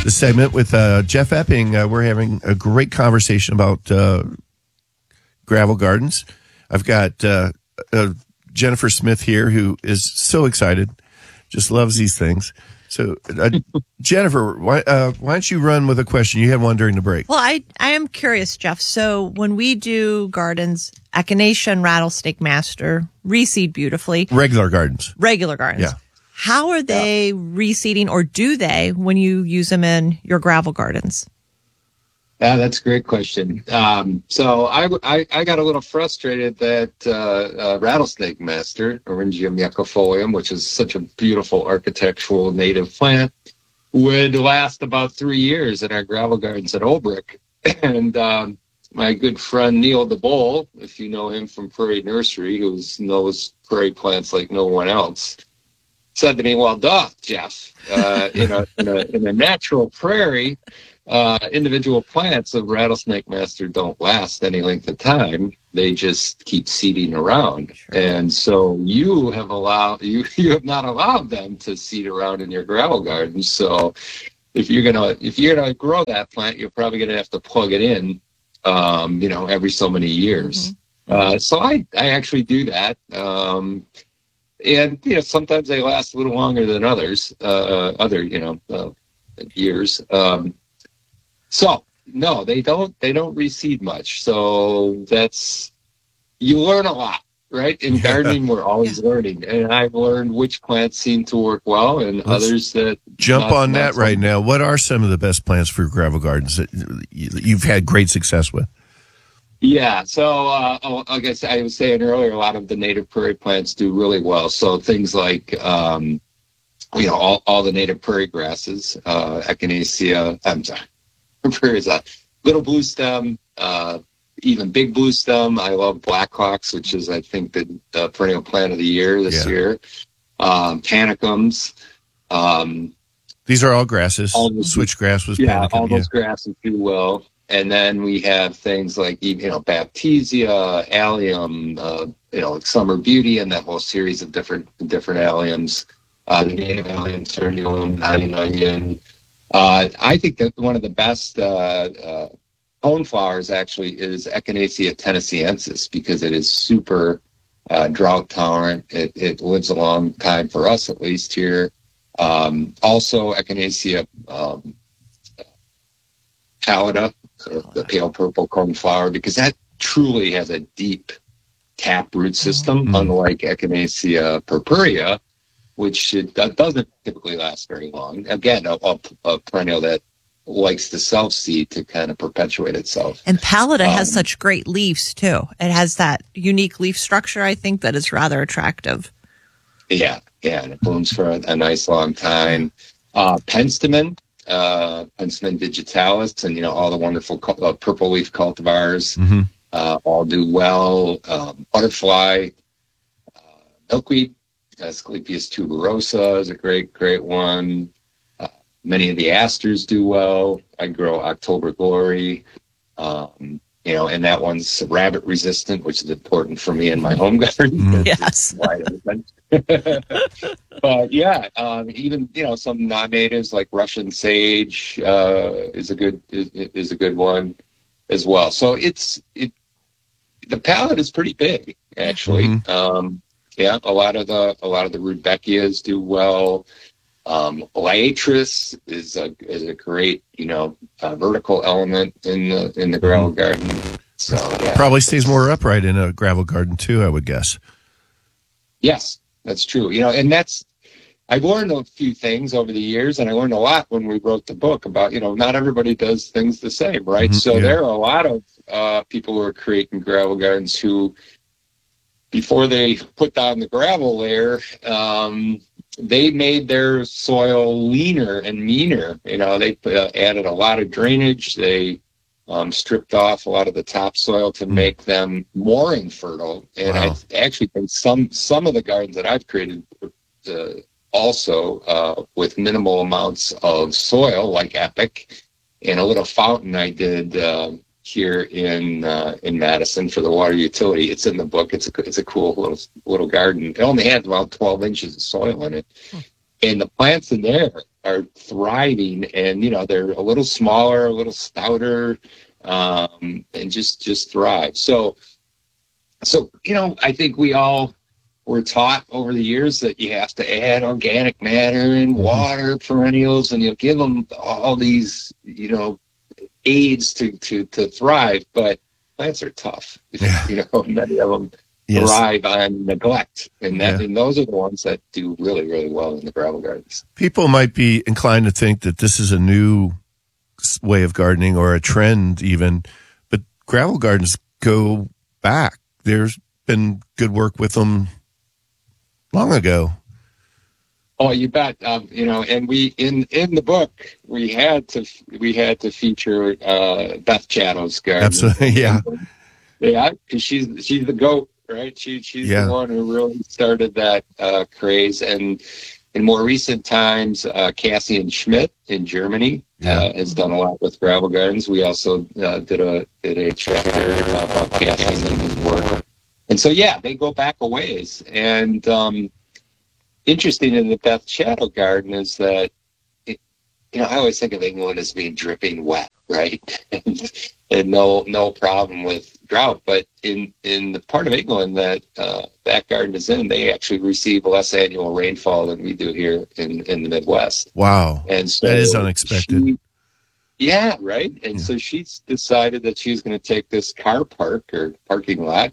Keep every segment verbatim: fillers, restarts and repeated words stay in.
the segment with uh, Jeff Epping. Uh, we're having a great conversation about uh, gravel gardens. I've got uh, uh, Jennifer Smith here, who is so excited, just loves these things. So, uh, Jennifer, why, uh, why don't you run with a question? You had one during the break. Well, I, I am curious, Jeff. So when we do gardens, Echinacea and Rattlesnake Master reseed beautifully. Regular gardens. Regular gardens. Yeah. How are they yeah. reseeding, or do they, when you use them in your gravel gardens? Yeah, that's a great question. Um, so I, I, I got a little frustrated that uh, uh, Rattlesnake Master, Orangium yuccifolium, which is such a beautiful architectural native plant, would last about three years in our gravel gardens at Olbrich. And um, my good friend Neil DeBoll, if you know him from Prairie Nursery, who knows prairie plants like no one else, said to me, well, duh, Jeff, uh, in, a, in, a, in a natural prairie, Uh, individual plants of Rattlesnake Master don't last any length of time. They just keep seeding around. Sure. And so you have allowed you you have not allowed them to seed around in your gravel garden. So if you're gonna if you're gonna grow that plant, you're probably gonna have to plug it in, um, you know, every so many years. Mm-hmm. Uh, so I I actually do that. Um, and you know, sometimes they last a little longer than others. Uh, other you know uh, years. Um, So no, they don't. They don't reseed much. So that's you learn a lot, right? In yeah. gardening, we're always yeah. learning, and I've learned which plants seem to work well, and Let's others that jump not, on that right fun. now. What are some of the best plants for gravel gardens that you've had great success with? Yeah, so uh, like I said, I was saying earlier, a lot of the native prairie plants do really well. So things like um, you know all, all the native prairie grasses, uh, Echinacea. I'm sorry. Prairies, uh, little blue stem, uh, even big blue stem. I love Blackhawks, which is, I think, the, the perennial plant of the year this yeah. year. Um, panicums. Um, These are all grasses. All those, Switchgrass was yeah, panicum. all those yeah. grasses do well. And then we have things like, you know, Baptisia, Allium, uh, you know, Summer Beauty, and that whole series of different different alliums. Uh, the native allium, Cernulum, Onion Onion. Uh, I think that one of the best uh, uh, cone flowers actually is Echinacea tennesseeensis, because it is super uh, drought tolerant. It, it lives a long time for us, at least here. Um, also, Echinacea um, pallida, uh, the pale purple cone flower, because that truly has a deep tap root system, mm-hmm. unlike Echinacea purpurea, which it, that doesn't typically last very long. Again, a, a, a perennial that likes to self-seed to kind of perpetuate itself. And pallida um, has such great leaves, too. It has that unique leaf structure, I think, that is rather attractive. Yeah, yeah, and it blooms for a, a nice long time. Uh, Penstemon, uh, Penstemon digitalis, and, you know, all the wonderful uh, purple leaf cultivars mm-hmm. uh, all do well. Um, butterfly, uh, milkweed, Asclepias tuberosa is a great, great one. Uh, many of the asters do well. I grow October Glory, um, you know, and that one's rabbit resistant, which is important for me in my home garden. Mm. Yes. But yeah, um, even you know some non-natives like Russian sage uh, is a good is, is a good one as well. So it's it the palette is pretty big actually. Mm-hmm. Um, Yeah, a lot of the a lot of the Rudbeckias do well. Um, Liatris is a is a great you know uh, vertical element in the in the gravel garden. So yeah. Probably stays more upright in a gravel garden too, I would guess. Yes, that's true. You know, and that's I've learned a few things over the years, and I learned a lot when we wrote the book about you know not everybody does things the same, right? Mm-hmm, so yeah. there are a lot of uh, people who are creating gravel gardens who, before they put down the gravel layer, um, they made their soil leaner and meaner. You know, they uh, added a lot of drainage. They um, stripped off a lot of the topsoil to make them more infertile. And wow. I actually think some some of the gardens that I've created uh, also uh, with minimal amounts of soil, like Epic, and a little fountain I did uh, here in uh, in Madison for the water utility. It's in the book. It's a it's a cool little little garden. It only had about twelve inches of soil in it, hmm. and the plants in there are thriving, and you know they're a little smaller, a little stouter, um, and just just thrive. So, so you know, I think we all were taught over the years that you have to add organic matter and water perennials, and you give them all these, you know, aids to to to thrive. But plants are tough. Yeah. You know, many of them Yes. thrive on neglect, and that Yeah. and those are the ones that do really really well in the gravel gardens. People might be inclined to think that this is a new s- way of gardening or a trend even, but gravel gardens go back. There's been good work with them long ago. Oh, you bet. Um, you know, and we in in the book we had to we had to feature uh, Beth Chatto's garden. Absolutely, yeah. Yeah, because she's she's the goat, right? She she's Yeah. the one who really started that uh, craze. And in more recent times, uh, Cassian Schmidt in Germany Yeah. uh, has done a lot with gravel gardens. We also uh, did a did a chapter about Cassian and his work. And so, yeah, they go back a ways. And um, interesting in the Beth Chatto garden is that, it, you know, I always think of England as being dripping wet, right? and, and no no problem with drought. But in, in the part of England that uh, that garden is in, they actually receive less annual rainfall than we do here in, in the Midwest. Wow. And so That is unexpected. she- yeah, right. And Yeah. so she's decided that she's going to take this car park or parking lot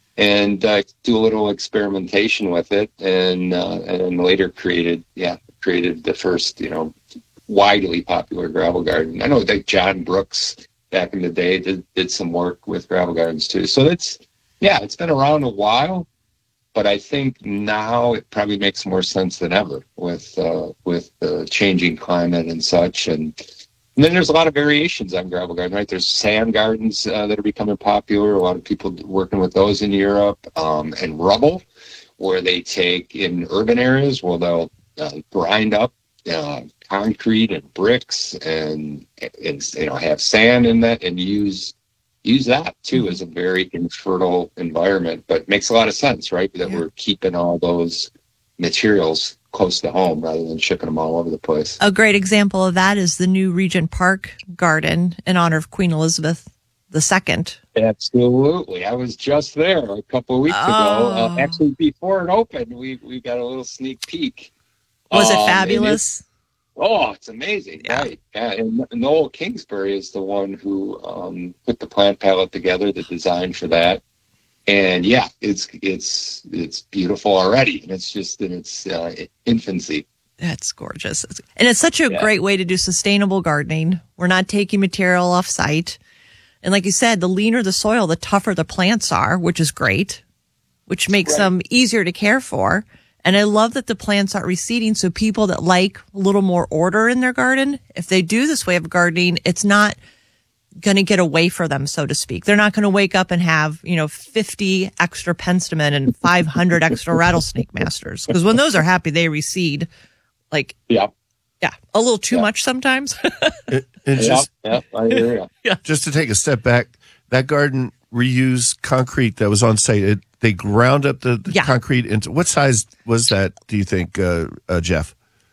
and uh, do a little experimentation with it, and uh, and later created yeah created the first you know widely popular gravel garden. I know that John Brooks back in the day did did some work with gravel gardens too. So it's yeah it's been around a while, but I think now it probably makes more sense than ever with uh, with the changing climate and such. And And then there's a lot of variations on gravel garden, right? There's sand gardens uh, that are becoming popular. A lot of people working with those in Europe, um, and rubble, where they take in urban areas where they'll uh, grind up uh, concrete and bricks and, and you know have sand in that and use use that too as a very infertile environment. But it makes a lot of sense, right? That Yeah. we're keeping all those materials close to home rather than shipping them all over the place. A great example of that is the new Regent Park garden in honor of Queen Elizabeth the Second. Absolutely. I was just there a couple of weeks ago. Uh, Oh. actually, before it opened, we, we got a little sneak peek. Was it Um, and fabulous? it's- oh, it's amazing. Yeah. Right. Yeah. And Noel Kingsbury is the one who um, put the plant palette together, the design for that. And yeah, it's it's it's beautiful already. And it's just in its uh, infancy. That's gorgeous. And it's such a Yeah. great way to do sustainable gardening. We're not taking material off site. And like you said, the leaner the soil, the tougher the plants are, which is great, which makes Right. them easier to care for. And I love that the plants aren't receding. So people that like a little more order in their garden, if they do this way of gardening, it's not going to get away for them, so to speak. They're not going to wake up and have, you know, fifty extra penstemon and five hundred extra rattlesnake masters. Because when those are happy, they recede. Like, Yeah. yeah, a little too Yeah. much sometimes. And and Yeah. just, Yeah. I hear you. just to take a step back, that garden reused concrete that was on site. It, they ground up the, the Yeah. concrete into what size was that? Do you think, uh, uh, Jeff?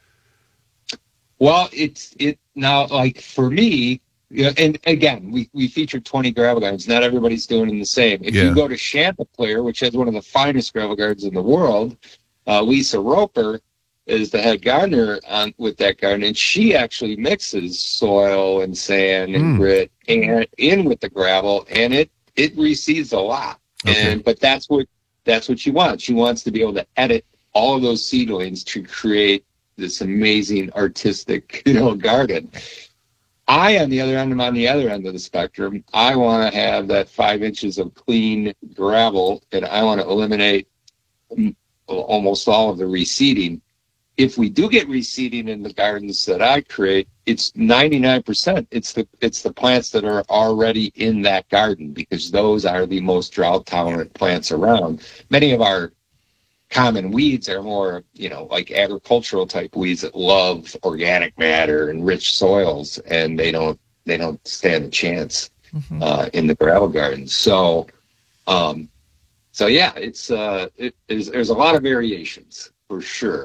Well, it's it now like for me, yeah, and again, we, we featured twenty gravel gardens. Not everybody's doing them the same. If Yeah. you go to Chanticleer, which has one of the finest gravel gardens in the world, uh, Lisa Roper is the head gardener on with that garden, and she actually mixes soil and sand and Mm. grit and in with the gravel, and it it recedes a lot. Okay. And but that's what that's what she wants. She wants to be able to edit all of those seedlings to create this amazing artistic, you know, garden. I, on the other end, am on the other end of the spectrum. I want to have that five inches of clean gravel, and I want to eliminate mm, almost all of the reseeding. If we do get reseeding in the gardens that I create, it's ninety-nine percent. It's the it's the plants that are already in that garden, because those are the most drought tolerant plants around. Many of our common weeds are more, you know, like agricultural type weeds that love organic matter and rich soils, and they don't they don't stand a chance Mhm. uh, in the gravel gardens. So, um, so yeah, it's uh, it, there's there's a lot of variations for sure.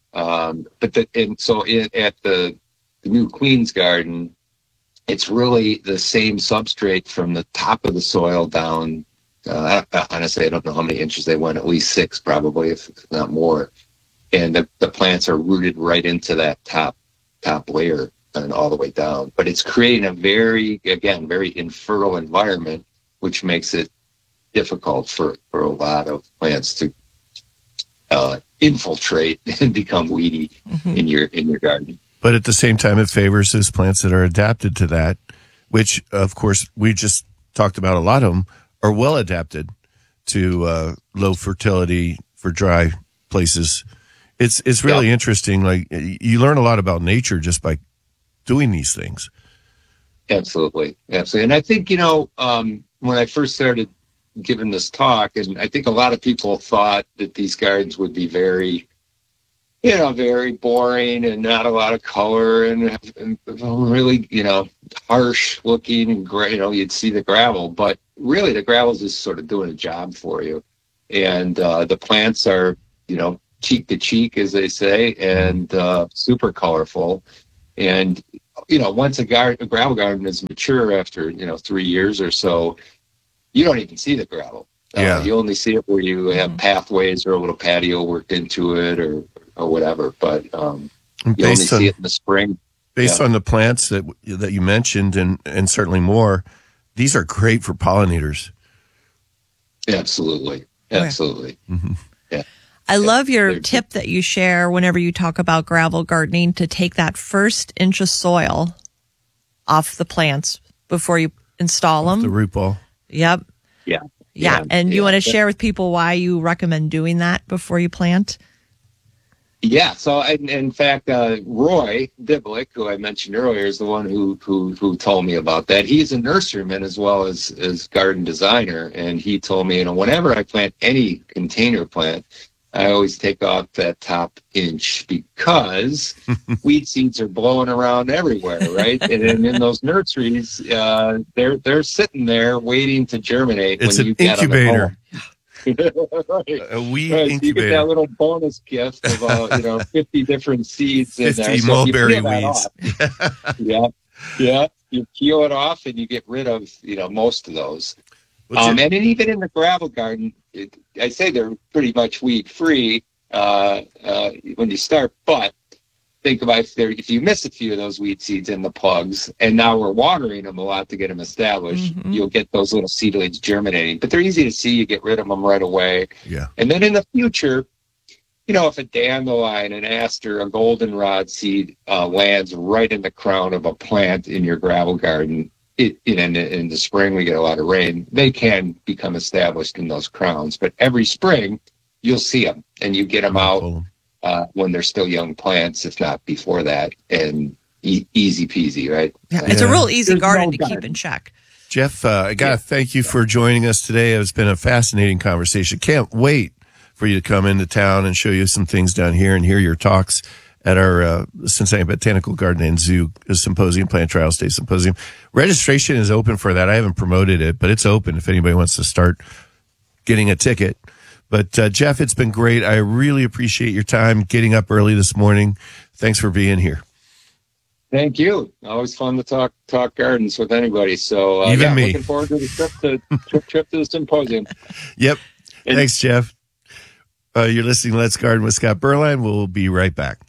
Um, but the, and so in, at the, the new Queen's Garden, it's really the same substrate from the top of the soil down. Uh, I, honestly, I don't know how many inches they went, at least six probably, if not more. And the, the plants are rooted right into that top top layer and all the way down. But it's creating a very, again, very infertile environment, which makes it difficult for, for a lot of plants to uh, infiltrate and become weedy mm-hmm. in your in your garden. But at the same time, it favors those plants that are adapted to that, which, of course, we just talked about. A lot of them are well adapted to uh, low fertility for dry places. It's it's really yeah. interesting. Like, you learn a lot about nature just by doing these things. Absolutely, absolutely. And I think, you know, um, when I first started giving this talk, and I think a lot of people thought that these gardens would be very, you know, very boring and not a lot of color and, and really, you know, harsh looking and gra- you know, you'd see the gravel, but really the gravel is just sort of doing a job for you. And uh, the plants are, you know, cheek to cheek, as they say, and uh, super colorful. And, you know, once a, gar- a gravel garden is mature after, you know, three years or so, you don't even see the gravel. Yeah. Uh, you only see it where you have pathways or a little patio worked into it or or whatever. But um, you only on, see it in the spring. Based yeah. on the plants that that you mentioned, and, and certainly more, these are great for pollinators. Absolutely. Absolutely. Mm-hmm. Yeah. I yeah. love your They're, tip that you share whenever you talk about gravel gardening, to take that first inch of soil off the plants before you install them. The root ball. Yep. Yeah. Yeah. yeah. And yeah. you want to share with people why you recommend doing that before you plant? Yeah. So, in, in fact, uh, Roy Diblick, who I mentioned earlier, is the one who, who, who told me about that. He's a nurseryman as well as, as garden designer. And he told me, you know, whenever I plant any container plant, I always take off that top inch because weed seeds are blowing around everywhere, right? and, and in those nurseries, uh, they're they're sitting there waiting to germinate. It's when an you get incubator. right. A weed right. So incubator. you get that little bonus gift of uh, you know fifty different seeds in there. fifty So mulberry you peel that weeds. off, yeah, yeah. You peel it off and you get rid of you know most of those. Um, and then even in the gravel garden, it, I say they're pretty much weed free uh, uh, when you start. But think about if, if you miss a few of those weed seeds in the plugs, and now we're watering them a lot to get them established, mm-hmm. you'll get those little seedlings germinating. But they're easy to see. You get rid of them right away. Yeah. And then in the future, you know, if a dandelion, an aster, a goldenrod seed uh, lands right in the crown of a plant in your gravel garden, It, in, in the spring, we get a lot of rain. They can become established in those crowns. But every spring, you'll see them, and you get them out uh, when they're still young plants, if not before that. And e- easy peasy, right? Yeah, it's yeah. a real easy There's garden no to garden. keep in check. Jeff, uh, I got to yeah. thank you for joining us today. It's been a fascinating conversation. Can't wait for you to come into town and show you some things down here and hear your talks at our uh, Cincinnati Botanical Garden and Zoo Symposium, Plant Trials Day Symposium. Registration is open for that. I haven't promoted it, but it's open if anybody wants to start getting a ticket. But uh, Jeff, it's been great. I really appreciate your time getting up early this morning. Thanks for being here. Thank you. Always fun to talk talk gardens with anybody. So uh, Even yeah, me. Looking forward to the trip to trip, trip to the symposium. Yep. And- Thanks, Jeff. Uh, you're listening to Let's Garden with Scott Berline. We'll be right back.